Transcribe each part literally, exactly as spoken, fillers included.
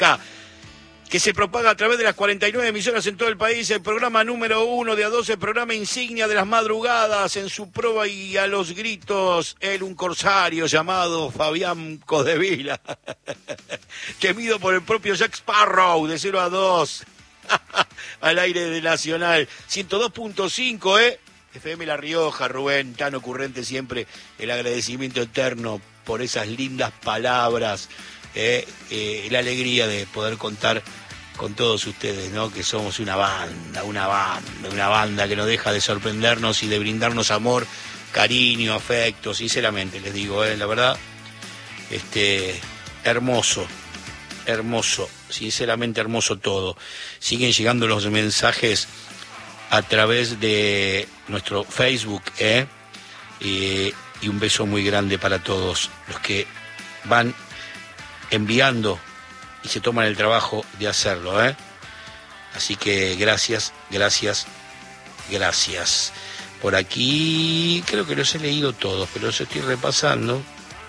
K, que se propaga a través de las cuarenta y nueve emisoras en todo el país, el programa número uno de A doce, el programa insignia de las madrugadas, en su proa y a los gritos, él, un corsario llamado Fabián Codevila, temido por el propio Jack Sparrow, de cero a dos, al aire de Nacional, ciento dos punto cinco, ¿eh? F M La Rioja, Rubén, tan ocurrente siempre, el agradecimiento eterno por esas lindas palabras, eh, eh, la alegría de poder contar con todos ustedes, ¿no? Que somos una banda, una banda, una banda que no deja de sorprendernos y de brindarnos amor, cariño, afecto, sinceramente les digo, ¿eh? La verdad, este, hermoso, hermoso, sinceramente hermoso todo. Siguen llegando los mensajes a través de nuestro Facebook, ¿eh? Y, y un beso muy grande para todos los que van enviando y se toman el trabajo de hacerlo, ¿eh? Así que gracias, gracias, gracias. Por aquí creo que los he leído todos, pero los estoy repasando.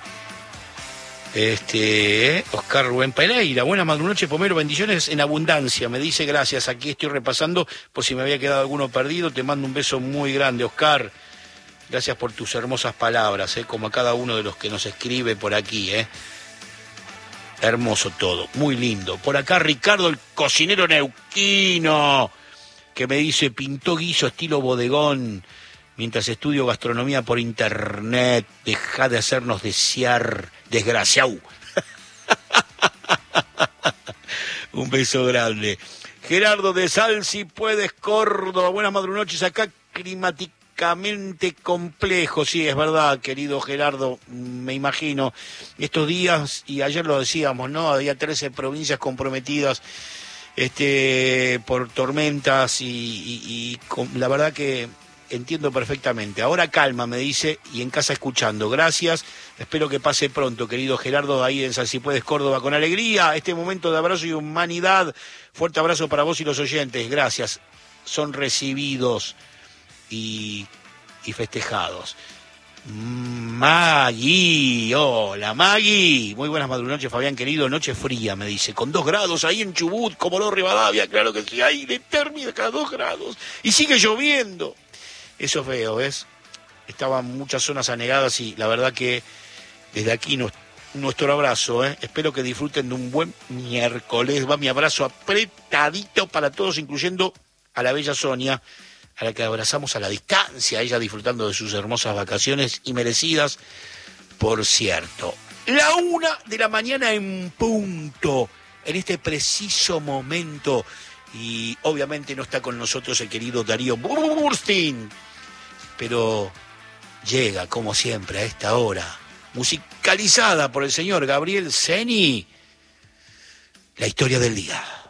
Este, Oscar Rubén Pereira, buenas noches, Pomero, bendiciones en abundancia, me dice gracias, aquí estoy repasando por si me había quedado alguno perdido, te mando un beso muy grande, Oscar, gracias por tus hermosas palabras, ¿eh? Como a cada uno de los que nos escribe por aquí, ¿eh? Hermoso todo, muy lindo. Por acá Ricardo, el cocinero neuquino, que me dice, pintó guiso estilo bodegón, mientras estudio gastronomía por internet, deja de hacernos desear, desgraciado. Un beso grande. Gerardo de Sal, si puedes, Córdoba, buenas madrunoches, acá climáticamente complejo, sí, es verdad, querido Gerardo, me imagino, estos días, y ayer lo decíamos, ¿no? Había trece provincias comprometidas este, por tormentas y, y, y con, la verdad que entiendo perfectamente. Ahora calma, me dice, y en casa escuchando. Gracias, espero que pase pronto, querido Gerardo, ahí en San Si Puedes, Córdoba, con alegría, este momento de abrazo y humanidad. Fuerte abrazo para vos y los oyentes, gracias. Son recibidos y, y festejados. Maggie, hola Maggie, muy buenas madrunoches, Fabián querido, noche fría, me dice, con dos grados ahí en Chubut, como lo Rivadavia, claro que sí, hay de término cada dos grados, y sigue lloviendo. Eso es feo, ¿ves? Estaban muchas zonas anegadas y la verdad que desde aquí nos, nuestro abrazo, ¿eh? Espero que disfruten de un buen miércoles. Va mi abrazo apretadito para todos, incluyendo a la bella Sonia, a la que abrazamos a la distancia, ella disfrutando de sus hermosas vacaciones y merecidas, por cierto. La una de la mañana en punto, en este preciso momento. Y obviamente no está con nosotros el querido Darío Burstein, pero llega, como siempre, a esta hora, musicalizada por el señor Gabriel Ceni, la historia del día.